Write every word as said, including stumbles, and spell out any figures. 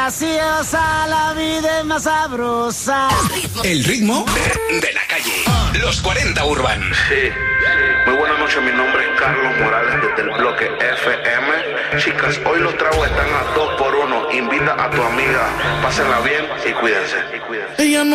graciosa, la vida es más sabrosa. El ritmo de la calle. Los cuarenta Urban. Sí, sí. Muy buenas noches, mi nombre es Carlos Morales desde el bloque F M. Chicas, hoy los tragos están a dos por uno. Invita a tu amiga, pásenla bien y cuídense. Y cuídense. Ella no